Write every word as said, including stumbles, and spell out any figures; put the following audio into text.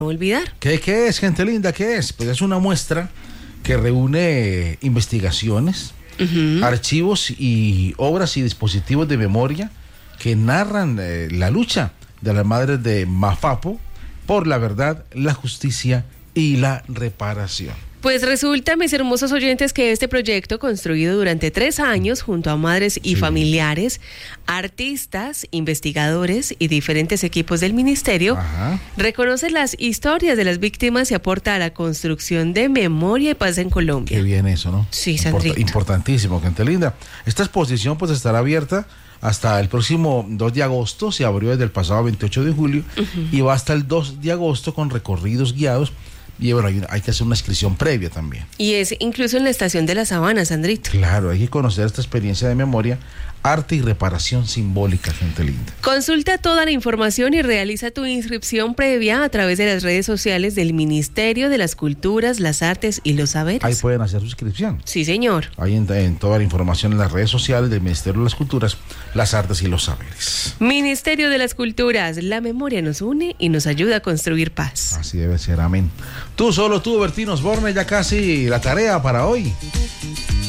no olvidar. ¿Qué, qué es, gente linda? ¿Qué es? Pues es una muestra que reúne investigaciones, uh-huh. archivos y obras y dispositivos de memoria que narran eh, la lucha de las madres de Mafapo por la verdad, la justicia y la reparación. Pues resulta, mis hermosos oyentes, que este proyecto, construido durante tres años junto a madres y sí. familiares, artistas, investigadores y diferentes equipos del ministerio, Ajá. reconoce las historias de las víctimas y aporta a la construcción de memoria y paz en Colombia. Qué bien eso, ¿no? Sí, Sandrita. Import- importantísimo, gente linda. Esta exposición pues estará abierta hasta el próximo dos de agosto, se abrió desde el pasado veintiocho de julio, uh-huh. y va hasta el dos de agosto con recorridos guiados. Y bueno, hay, hay que hacer una inscripción previa también. Y es incluso en la estación de La Sabana, Sandrito. Claro, hay que conocer esta experiencia de memoria, arte y reparación simbólica, gente linda. Consulta toda la información y realiza tu inscripción previa a través de las redes sociales del Ministerio de las Culturas, las Artes y los Saberes. Ahí pueden hacer su inscripción. Sí, señor. Ahí en, en toda la información en las redes sociales del Ministerio de las Culturas, las Artes y los Saberes. Ministerio de las Culturas, la memoria nos une y nos ayuda a construir paz. Así debe ser, amén. Tú solo, tú, Bertín Osborne, ya casi la tarea para hoy.